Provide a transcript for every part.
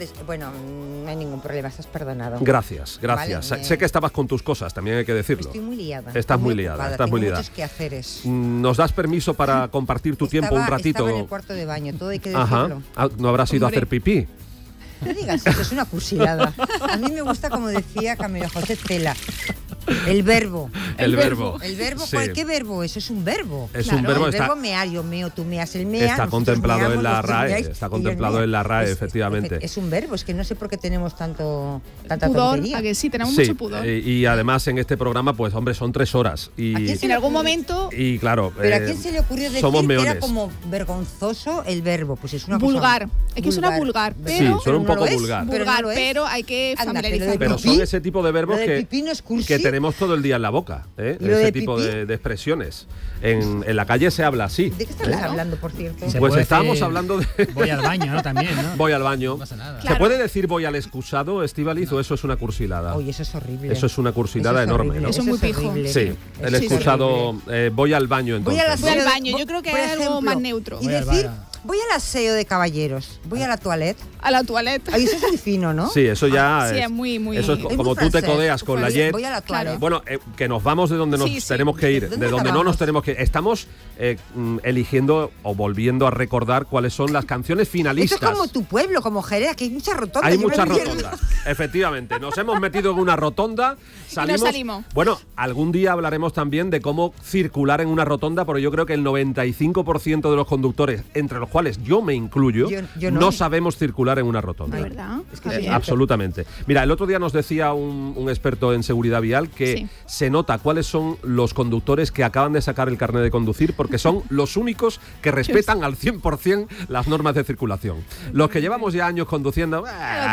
Bueno, no hay ningún problema, estás perdonado. Gracias. Vale, sé que estabas con tus cosas, también hay que decirlo. Estoy muy liada. Estás muy liada. Tengo muchos quehaceres. ¿Nos das permiso para compartir tu tiempo un ratito? Estaba en el cuarto de baño, todo hay que decirlo. ¿No habrás ido a hacer pipí? No digas eso, es una cursilada. A mí me gusta, como decía Camilo José Cela, el verbo. El verbo. Sí. ¿Qué verbo es? Es un verbo. Es un verbo. El verbo mear, yo meo, tú meas, él mea. Está contemplado en la RAE. Está contemplado en la RAE, efectivamente. Es un verbo, es que no sé por qué tenemos tanta pudor, tontería. ¿a que sí? Tenemos mucho pudor. Y además en este programa, pues hombre, son 3 horas. Y en algún momento... Y claro, ¿pero a quién se le ocurrió decir que era como vergonzoso el verbo? Pues es una vulgar. Cosa es que suena vulgar, pero... Sí, suena un poco vulgar. Pero hay que familiarizarlo. Pero son ese tipo de verbos que tenemos todo el día en la boca, ese tipo de expresiones. En la calle se habla así. ¿De qué estamos hablando, por cierto? Pues estábamos hablando de... Voy al baño, ¿no? También, ¿no? Voy al baño. No pasa nada. ¿Se puede decir voy al excusado, Estíbaliz, o eso es una cursilada? Oye, eso es horrible. Eso es una cursilada enorme, ¿no? Eso es muy pijo. Sí, el excusado, voy al baño entonces. Voy al baño, yo creo que es algo más neutro. Y decir... Voy al aseo de caballeros, voy a la toilette. A la toilette. Ay, eso es muy fino, ¿no? Sí, eso ya sí, es muy... Eso es como tú te codeas con la jet. Voy a la toilette. Bueno, que nos vamos de donde nos tenemos que ir, de donde no nos tenemos que ir. Estamos eligiendo o volviendo a recordar cuáles son las canciones finalistas. Esto es como tu pueblo, como Jerez, que hay muchas rotondas. Hay muchas rotondas, efectivamente. Nos hemos metido en una rotonda, salimos. Bueno, algún día hablaremos también de cómo circular en una rotonda, porque yo creo que el 95% de los conductores, entre los cuales yo me incluyo, yo no sabemos circular en una rotonda. ¿De verdad? Es que absolutamente. Mira, el otro día nos decía un experto en seguridad vial que se nota cuáles son los conductores que acaban de sacar el carnet de conducir, porque son los únicos que respetan al 100% las normas de circulación. Los que llevamos ya años conduciendo,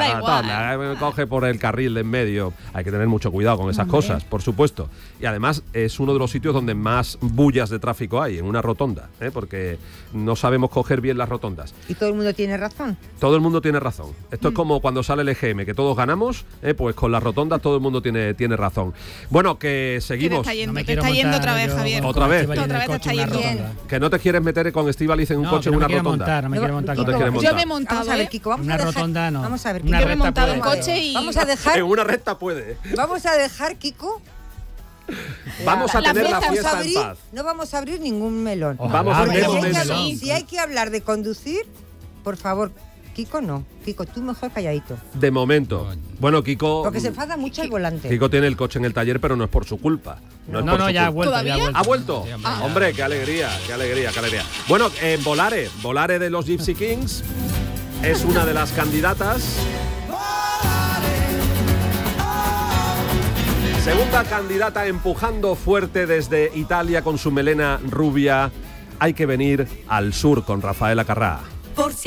me coge por el carril de en medio. Hay que tener mucho cuidado con esas cosas, por supuesto. Y además es uno de los sitios donde más bullas de tráfico hay, en una rotonda, porque no sabemos coger bien las rotondas. ¿Y todo el mundo tiene razón? Todo el mundo tiene razón. Esto es como cuando sale el EGM, que todos ganamos, pues con las rotondas todo el mundo tiene razón. Bueno, que seguimos. Te está yendo otra vez, Javier. ¿Otra vez? Otra vez te está yendo. Que no te quieres meter con Estíbaliz en un coche en una rotonda. No me quiero montar. Yo me he montado. Vamos a ver, Kiko, una rotonda no. Vamos a ver, Kiko. Yo me he montado en coche y... Vamos a dejar... En una recta puede. Vamos a dejar, Kiko... Vamos a tener la fiesta en paz. No vamos a abrir ningún melón. Vamos a abrir un melón. Si hay que hablar de conducir, por favor, Kiko no. Kiko, tú mejor calladito. De momento. Bueno, Kiko... Porque se enfada mucho el volante. Kiko tiene el coche en el taller, pero no es por su culpa. No, ya ha vuelto. ¿Ha vuelto? Hombre, qué alegría. Bueno, Volare de los Gypsy Kings es una de las candidatas. Segunda candidata empujando fuerte desde Italia con su melena rubia. Hay que venir al sur con Rafaela Carrà.